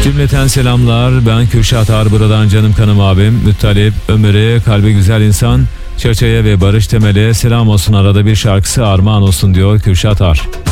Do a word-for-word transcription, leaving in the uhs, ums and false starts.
Cümleten selamlar. Ben Kürşat Ar, buradan canım kanım abim Müttalip Ömer'e, kalbi güzel insan Çaça'ya ve Barış Temel'e selam olsun, arada bir şarkısı armağan olsun diyor Kürşat Ar.